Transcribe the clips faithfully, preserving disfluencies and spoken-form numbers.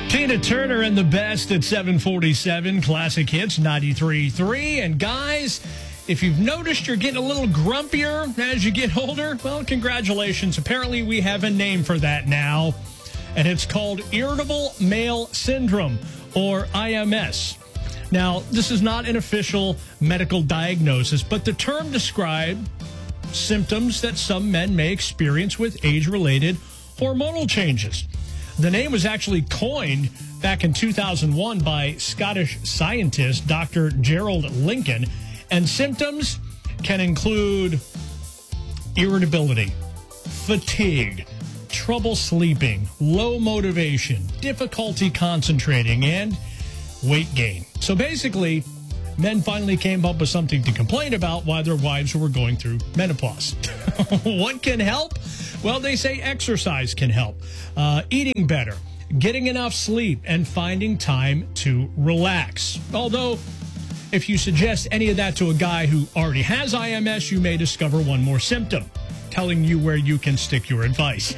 Tina Turner and the best at seven forty-seven, Classic Hits ninety-three point three. And guys, if you've noticed you're getting a little grumpier as you get older, well, congratulations. Apparently we have a name for that now, and it's called Irritable Male Syndrome, or I M S. Now, this is not an official medical diagnosis, but the term describes symptoms that some men may experience with age-related hormonal changes. The name was actually coined back in two thousand one by Scottish scientist Doctor Gerald Lincoln, and symptoms can include irritability, fatigue, trouble sleeping, low motivation, difficulty concentrating, and weight gain. So basically, men finally came up with something to complain about while their wives were going through menopause. What can help? Well, they say exercise can help. Uh, eating better, getting enough sleep, and finding time to relax. Although, if you suggest any of that to a guy who already has I M S, you may discover one more symptom, telling you where you can stick your advice.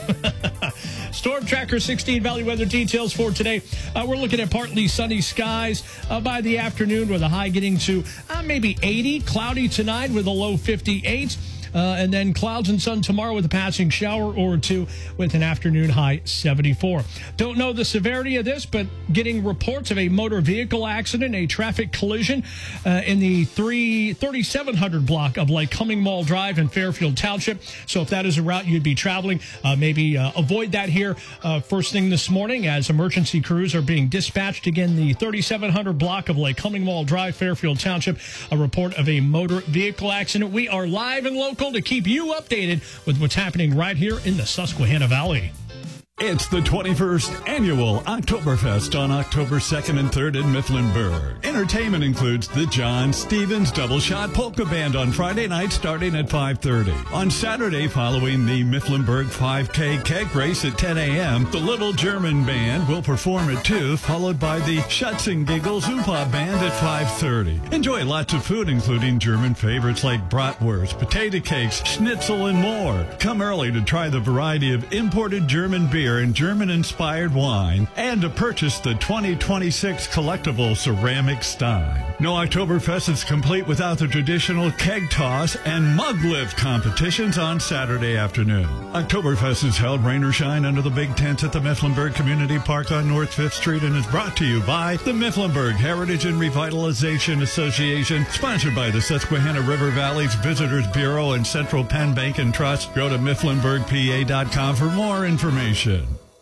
Storm Tracker sixteen Valley weather details for today. Uh, we're looking at partly sunny skies uh, by the afternoon, with a high getting to uh, maybe eighty. Cloudy tonight with a low fifty-eight. Uh, and then clouds and sun tomorrow with a passing shower or two with an afternoon high seventy-four. Don't know the severity of this, but getting reports of a motor vehicle accident, a traffic collision uh, in the thirty-seven hundred block of Lycoming Mall Drive in Fairfield Township. So if that is a route you'd be traveling, uh, maybe uh, avoid that here uh, first thing this morning as emergency crews are being dispatched. Again, the thirty-seven hundred block of Lycoming Mall Drive, Fairfield Township, a report of a motor vehicle accident. We are live and local to keep you updated with what's happening right here in the Susquehanna Valley. It's the twenty-first Annual Oktoberfest on October second and third in Mifflinburg. Entertainment includes the John Stevens Double Shot Polka Band on Friday night starting at five thirty. On Saturday, following the Mifflinburg five K keg race at ten a.m., the Little German Band will perform at two, followed by the Schutz and Giggles Oompa Band at five thirty. Enjoy lots of food, including German favorites like bratwurst, potato cakes, schnitzel, and more. Come early to try the variety of imported German beer and German-inspired wine, and to purchase the twenty twenty-six collectible ceramic stein. No Oktoberfest is complete without the traditional keg toss and mug lift competitions on Saturday afternoon. Oktoberfest is held rain or shine under the big tents at the Mifflinburg Community Park on North fifth Street and is brought to you by the Mifflinburg Heritage and Revitalization Association, sponsored by the Susquehanna River Valley's Visitors Bureau and Central Penn Bank and Trust. Go to Mifflinburg P A dot com for more information.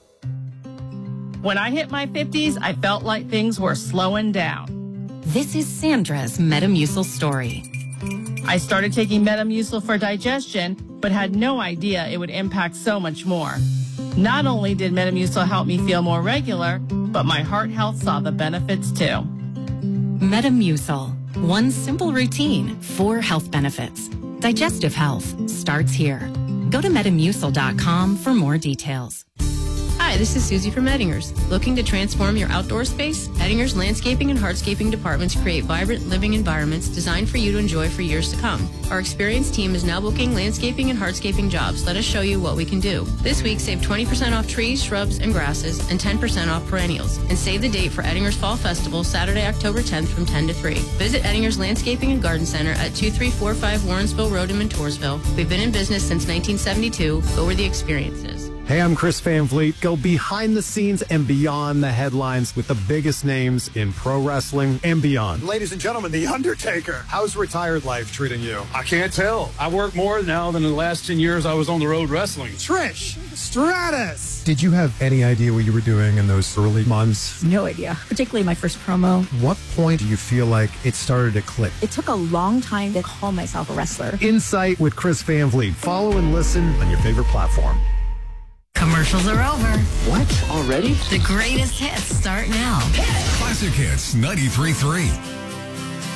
When I hit my fifties, I felt like things were slowing down. This is Sandra's Metamucil story. I started taking Metamucil for digestion, but had no idea it would impact so much more. Not only did Metamucil help me feel more regular, but my heart health saw the benefits too. Metamucil. One simple routine, four health benefits. Digestive health starts here. Go to Metamucil dot com for more details. Hi, this is Susie from Ettinger's. Looking to transform your outdoor space? Ettinger's landscaping and hardscaping departments create vibrant living environments designed for you to enjoy for years to come. Our experienced team is now booking landscaping and hardscaping jobs. Let us show you what we can do. This week, save twenty percent off trees, shrubs, and grasses, and ten percent off perennials. And save the date for Ettinger's Fall Festival, Saturday, October tenth from ten to three. Visit Ettinger's Landscaping and Garden Center at two three four five Warrensville Road in Montoursville. We've been in business since nineteen seventy-two. Go where the experience is. Hey, I'm Chris Van Vliet. Go behind the scenes and beyond the headlines with the biggest names in pro wrestling and beyond. Ladies and gentlemen, The Undertaker. How's retired life treating you? I can't tell. I work more now than the last ten years I was on the road wrestling. Trish Stratus. Did you have any idea what you were doing in those early months? No idea, particularly my first promo. What point do you feel like it started to click? It took a long time to call myself a wrestler. Insight with Chris Van Vliet. Follow and listen on your favorite platform. Commercials are over. What? Already? The greatest hits start now. Classic Hits ninety-three point three.